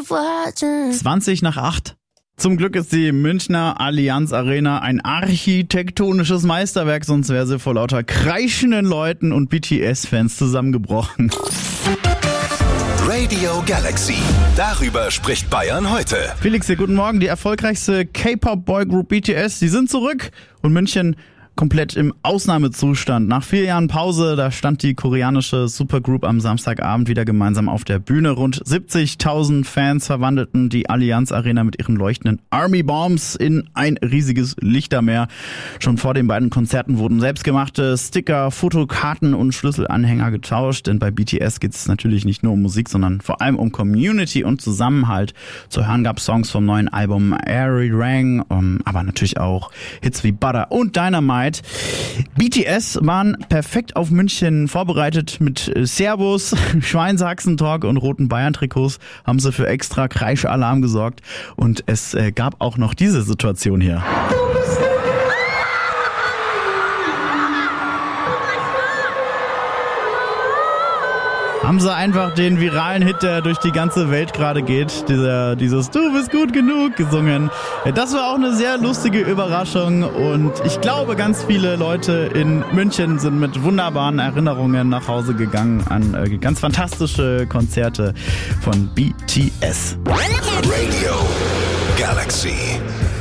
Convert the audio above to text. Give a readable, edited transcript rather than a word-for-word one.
7:20. Zum Glück ist die Münchner Allianz Arena ein architektonisches Meisterwerk, sonst wäre sie vor lauter kreischenden Leuten und BTS-Fans zusammengebrochen. Radio Galaxy. Darüber spricht Bayern heute. Felix hier, guten Morgen. Die erfolgreichste K-Pop-Boygroup BTS, die sind zurück und München komplett im Ausnahmezustand. Nach 4 Jahren Pause, da stand die koreanische Supergroup am Samstagabend wieder gemeinsam auf der Bühne. Rund 70.000 Fans verwandelten die Allianz Arena mit ihren leuchtenden Army Bombs in ein riesiges Lichtermeer. Schon vor den beiden Konzerten wurden selbstgemachte Sticker, Fotokarten und Schlüsselanhänger getauscht, denn bei BTS geht es natürlich nicht nur um Musik, sondern vor allem um Community und Zusammenhalt. Zu hören gab es Songs vom neuen Album Airy Rang, aber natürlich auch Hits wie Butter und Dynamite. BTS waren perfekt auf München vorbereitet. Mit Servus, Schweinshaxen-Talk und roten Bayern-Trikots haben sie für extra Kreischalarm gesorgt. Und es gab auch noch diese Situation hier. Haben sie einfach den viralen Hit, der durch die ganze Welt gerade geht, dieses Du bist gut genug gesungen. Das war auch eine sehr lustige Überraschung und ich glaube, ganz viele Leute in München sind mit wunderbaren Erinnerungen nach Hause gegangen an ganz fantastische Konzerte von BTS. Radio Galaxy.